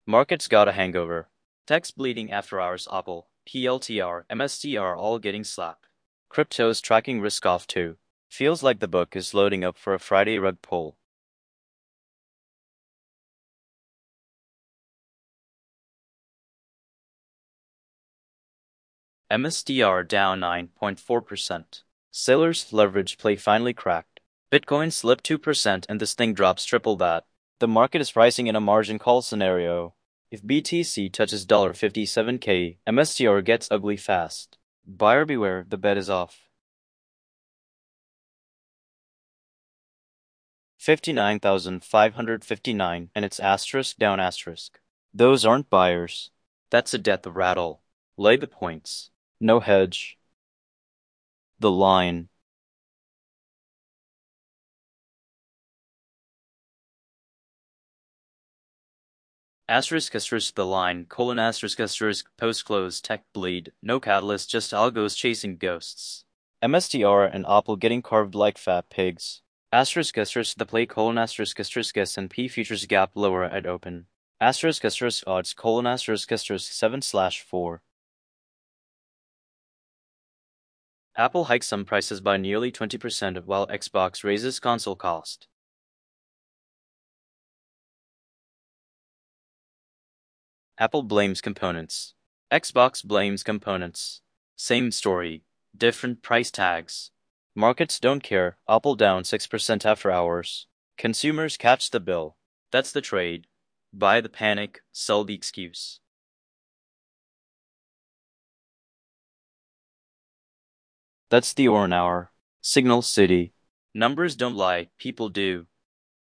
Markets got a hangover. Tech's bleeding after hours Apple, PLTR, MSTR all getting slapped. Crypto's tracking risk off too. Feels like the book is loading up for a Friday rug pull. MSTR down 9.4%. Sailor's leverage play finally cracked. Bitcoin slipped 2% and this thing drops triple that. The market is pricing in a margin call scenario. If BTC touches $57K, MSTR gets ugly fast. Buyer beware, the bet is off. 59,559 and it's asterisk down asterisk. Those aren't buyers. That's a death rattle. Lay the points. No hedge. The line. Asterisk asterisk the line, colon asterisk asterisk post close tech bleed, no catalyst, just algos chasing ghosts. MSTR and Apple getting carved like fat pigs. Asterisk asterisk the play colon asterisk asterisk S&P futures gap lower at open. Asterisk asterisk odds colon asterisk asterisk 7/4. Apple hikes some prices by nearly 20% while Xbox raises console cost. Apple blames components. Xbox blames components. Same story, different price tags. Markets don't care, Apple down 6% after hours. Consumers catch the bill. That's the trade. Buy the panic, sell the excuse. That's the Orn Hour. Signal City. Numbers don't lie, people do.